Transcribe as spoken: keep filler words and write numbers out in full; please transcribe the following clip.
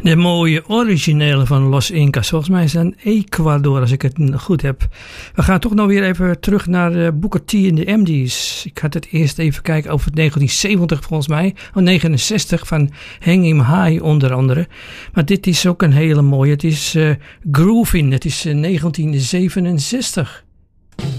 De mooie originele van Los Incas. Volgens mij is het een Ecuador, als ik het goed heb. We gaan toch nog weer even terug naar uh, Booker T en de M D's. Ik had het eerst even kijken over negentien zeventig volgens mij. Oh, negenenzestig van Hang Him High onder andere. Maar dit is ook een hele mooie. Het is uh, Groovin'. Het is uh, negentien zevenenzestig.